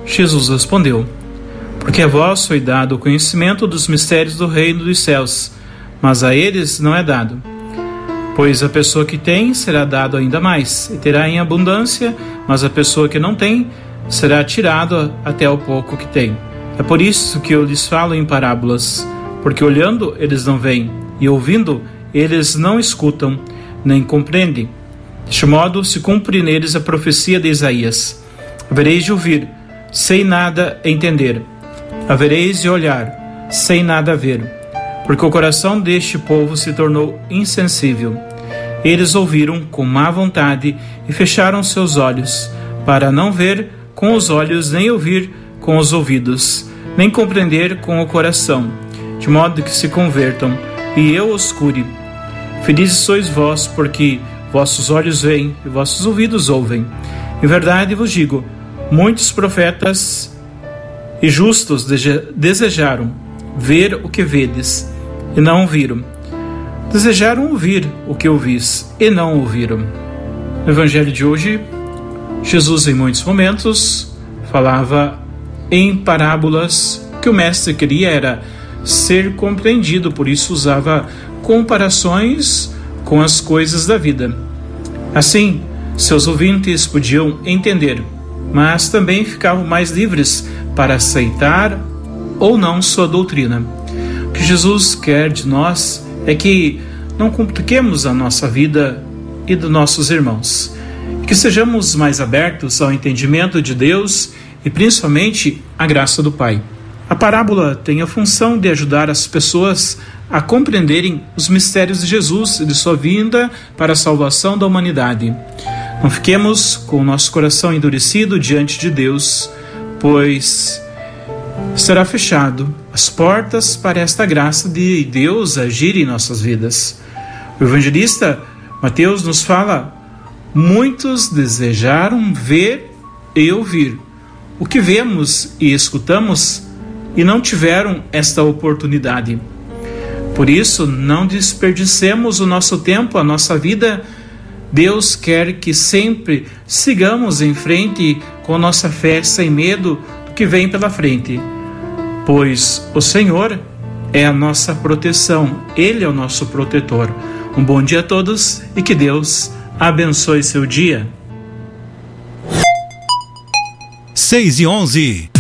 Jesus respondeu: porque a vós foi dado o conhecimento dos mistérios do reino dos céus, mas a eles não é dado. Pois a pessoa que tem será dado ainda mais, e terá em abundância, mas a pessoa que não tem será tirado até o pouco que tem. É por isso que eu lhes falo em parábolas, porque olhando eles não veem, e ouvindo eles não escutam, nem compreendem. Deste modo se cumpre neles a profecia de Isaías: havereis de ouvir, sem nada entender; havereis de olhar, sem nada ver. Porque o coração deste povo se tornou insensível. Eles ouviram com má vontade e fecharam seus olhos, para não ver com os olhos, nem ouvir com os ouvidos, nem compreender com o coração, de modo que se convertam, e eu os cure. Felizes sois vós, porque vossos olhos veem e vossos ouvidos ouvem. Em verdade vos digo, muitos profetas e justos desejaram ver o que vedes, e não viram. Desejaram ouvir o que ouvis, e não ouviram. No Evangelho de hoje, Jesus em muitos momentos falava em parábolas. O que o mestre queria era ser compreendido, por isso usava comparações com as coisas da vida. Assim, seus ouvintes podiam entender, mas também ficavam mais livres para aceitar ou não sua doutrina. O que Jesus quer de nós é que não compliquemos a nossa vida e dos nossos irmãos, que sejamos mais abertos ao entendimento de Deus e principalmente à graça do Pai. A parábola tem a função de ajudar as pessoas a compreenderem os mistérios de Jesus e de sua vinda para a salvação da humanidade. Não fiquemos com o nosso coração endurecido diante de Deus, pois será fechado as portas para esta graça de Deus agir em nossas vidas. O evangelista Mateus nos fala: muitos desejaram ver e ouvir o que vemos e escutamos e não tiveram esta oportunidade. Por isso, não desperdicemos o nosso tempo, a nossa vida. Deus quer que sempre sigamos em frente com nossa fé, sem medo do que vem pela frente, pois o Senhor é a nossa proteção, Ele é o nosso protetor. Um bom dia a todos e que Deus abençoe seu dia. 6:11